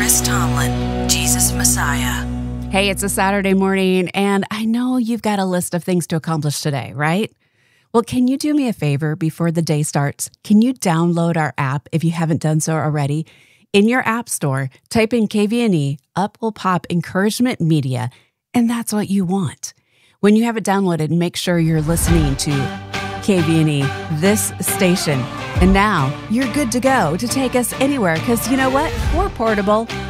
Chris Tomlin, Jesus Messiah. Hey, it's a Saturday morning, and I know you've got a list of things to accomplish today, right? Well, can you do me a favor before the day starts? Can you download our app if you haven't done so already? In your app store, type in KVNE, up will pop Encouragement Media, and that's what you want. When you have it downloaded, make sure you're listening to KVNE, this station. And now you're good to go to take us anywhere because you know what? We're portable.